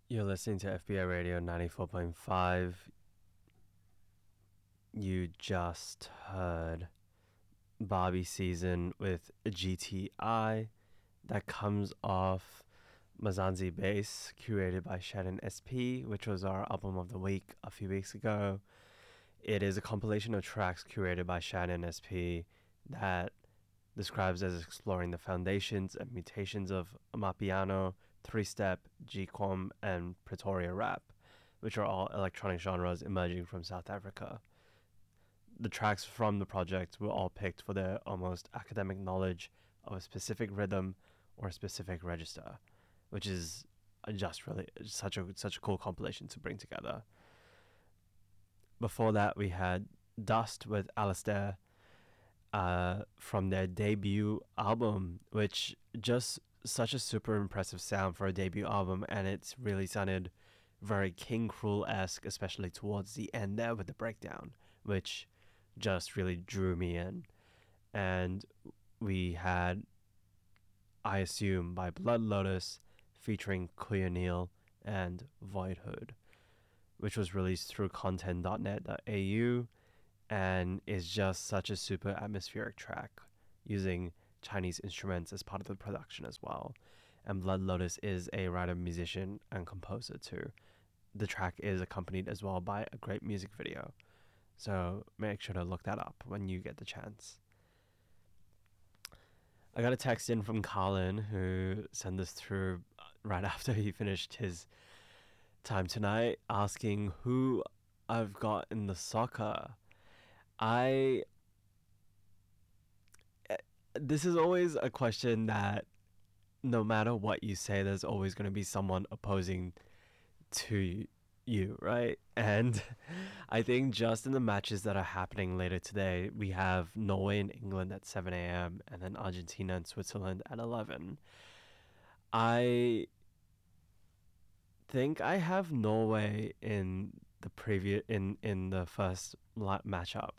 You're listening to FBI Radio 94.5. You just heard Bobby Season with GTI. That comes off Mazanzi Bass, curated by Shannon SP, which was our album of the week a few weeks ago. It is a compilation of tracks curated by Shannon SP that describes as exploring the foundations and mutations of Amapiano, three-step, G-Quam, and Pretoria rap, which are all electronic genres emerging from South Africa. The tracks from the project were all picked for their almost academic knowledge of a specific rhythm or a specific register, which is just really such a cool compilation to bring together. Before that, we had Dust with Alistair from their debut album, which just such a super impressive sound for a debut album, and it's really sounded very King Cruel-esque, especially towards the end there with the breakdown, which just really drew me in. And we had I Assume by Blood Lotus featuring Kuya Neal and Voidhood, which was released through content.net.au and is just such a super atmospheric track using Chinese instruments as part of the production as well. And Blood Lotus is a writer, musician, and composer too. The track is accompanied as well by a great music video. So make sure to look that up when you get the chance. I got a text in from Colin, who sent this through right after he finished his time tonight, asking who I've got in the soccer. This is always a question that no matter what you say, there's always going to be someone opposing to you, right? And I think just in the matches that are happening later today, we have Norway and England at 7 a.m. and then Argentina and Switzerland at 11. I think I have Norway in the in the first matchup.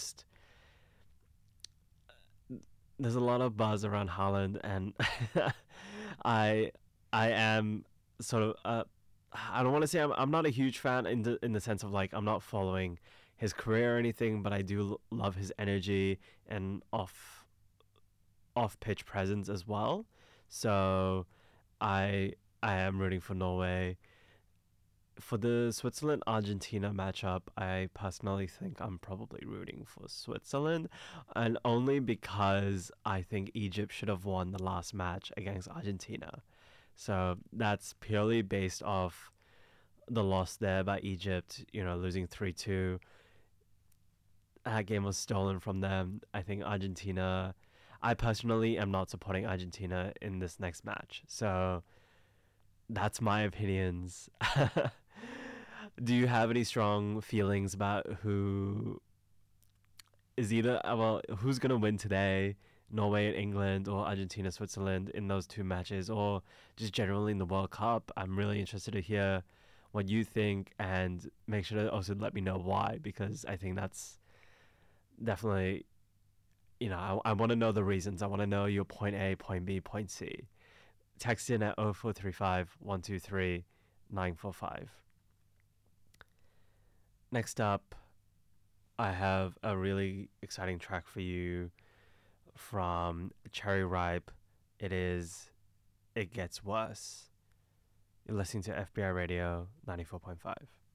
There's a lot of buzz around Haaland, and I am sort of I don't want to say I'm not a huge fan in the sense of like I'm not following his career or anything, but I do love his energy and off pitch presence as well. So I am rooting for Norway. For the Switzerland-Argentina matchup, I personally think I'm probably rooting for Switzerland, and only because I think Egypt should have won the last match against Argentina. So that's purely based off the loss there by Egypt, losing 3-2. That game was stolen from them. I think Argentina... I personally am not supporting Argentina in this next match. So that's my opinions. Do you have any strong feelings about who is who's going to win today? Norway and England, or Argentina, Switzerland in those two matches, or just generally in the World Cup? I'm really interested to hear what you think, and make sure to also let me know why, because I think that's definitely, I want to know the reasons. I want to know your point A, point B, point C. Text in at 0435 123 945. Next up, I have a really exciting track for you from Cherry Ripe. It Gets Worse. You're listening to FBI Radio 94.5.